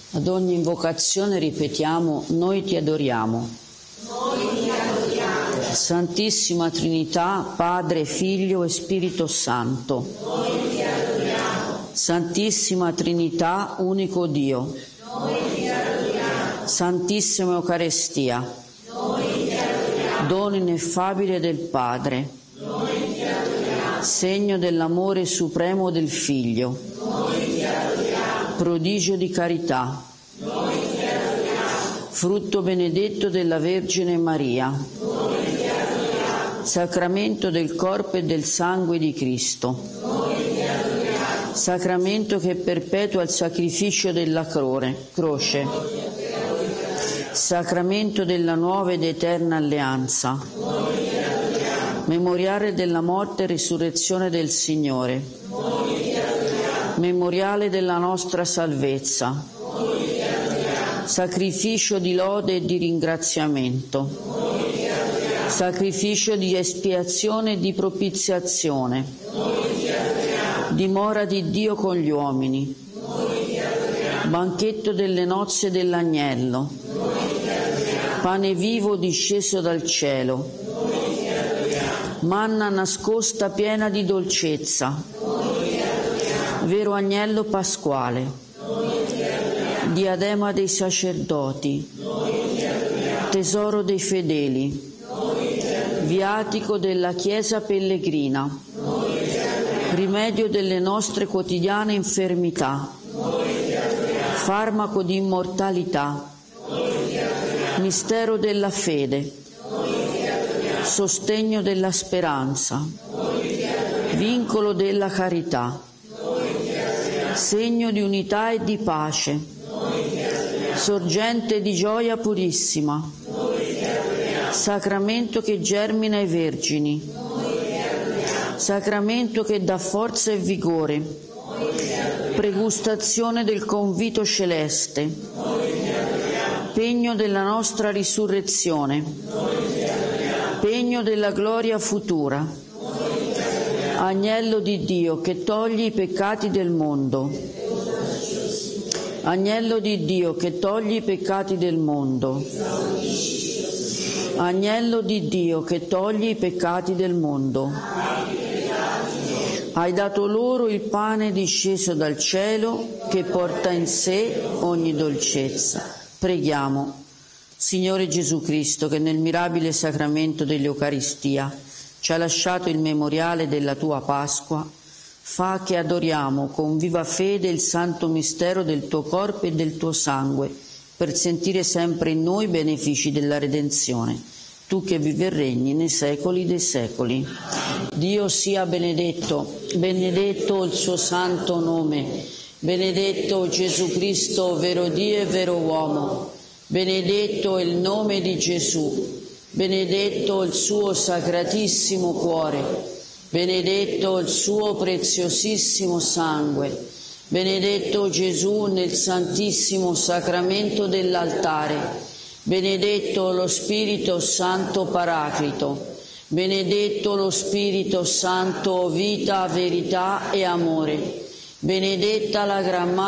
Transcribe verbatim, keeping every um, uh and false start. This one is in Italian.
Ad ogni invocazione ripetiamo: noi ti adoriamo. Noi ti adoriamo. Santissima Trinità, Padre, Figlio e Spirito Santo. Noi ti adoriamo. Santissima Trinità, unico Dio. Noi ti adoriamo. Santissima Eucaristia. Noi ti adoriamo. Dono ineffabile del Padre. Noi ti adoriamo. Segno dell'amore supremo del Figlio. Noi ti adoriamo. Prodigio di carità. Noi ti adoriamo. Frutto benedetto della Vergine Maria. Noi ti adoriamo. Sacramento del corpo e del sangue di Cristo. Noi ti adoriamo. Sacramento che perpetua il sacrificio della crore, croce. Sacramento della nuova ed eterna alleanza. Noi ti adoriamo. Memoriale della morte e risurrezione del Signore. Noi ti adoriamo. Memoriale della nostra salvezza. Noi ti adoriamo. Sacrificio di lode e di ringraziamento. Noi ti adoriamo. Sacrificio di espiazione e di propiziazione. Noi ti adoriamo. Dimora di Dio con gli uomini. Noi ti adoriamo. Banchetto delle nozze dell'agnello. Noi ti adoriamo. Pane vivo disceso dal cielo. Noi ti adoriamo. Manna nascosta piena di dolcezza. Noi ti adoriamo. Vero agnello pasquale. Noi ti adoriamo. Diadema dei sacerdoti. Noi ti adoriamo. Tesoro dei fedeli. Noi ti adoriamo. Viatico della Chiesa pellegrina. Noi ti adoriamo. Rimedio delle nostre quotidiane infermità. Noi ti adoriamo. Farmaco di immortalità. Noi ti adoriamo. Mistero della fede. Noi ti adoriamo. Sostegno della speranza. Noi ti adoriamo. Vincolo della carità. Noi ti adoriamo. Segno di unità e di pace. Noi ti adoriamo. Sorgente di gioia purissima. Noi ti adoriamo. Sacramento che germina ai vergini. Noi ti adoriamo. Sacramento che dà forza e vigore. Noi ti adoriamo. Pregustazione del convito celeste. Noi ti adoriamo. Pegno della nostra risurrezione. Noi ti adoriamo. Pegno della gloria futura. Noi ti adoriamo. Agnello di Dio che toglie i peccati del mondo. Agnello di Dio che toglie i peccati del mondo. Agnello di Dio che toglie i peccati del mondo. Hai dato loro il pane disceso dal cielo che porta in sé ogni dolcezza. Preghiamo. Signore Gesù Cristo, che nel mirabile sacramento dell'Eucaristia ci ha lasciato il memoriale della tua Pasqua, fa che adoriamo con viva fede il santo mistero del tuo corpo e del tuo sangue, per sentire sempre in noi i benefici della redenzione. Tu che vivi e regni nei secoli dei secoli. Dio sia benedetto, benedetto il suo santo nome, benedetto Gesù Cristo, vero Dio e vero uomo, benedetto il nome di Gesù, benedetto il suo sacratissimo cuore, benedetto il suo preziosissimo sangue, benedetto Gesù nel santissimo sacramento dell'altare, benedetto lo Spirito Santo Paraclito, benedetto lo Spirito Santo vita, verità e amore, benedetta la Gran